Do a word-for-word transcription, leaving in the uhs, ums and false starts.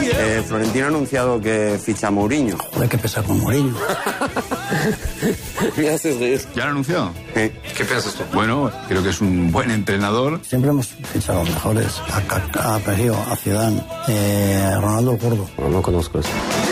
Eh, Florentino ha anunciado que ficha a Mourinho. Hay que empezar con Mourinho. Me haces reír. ¿Ya lo anunció? Sí. ¿Qué piensas tú? Bueno, creo que es un buen entrenador. Siempre hemos fichado a los mejores. A Kaká, a Perio, a Zidane, eh, a Ronaldo Gordo. No, no conozco eso.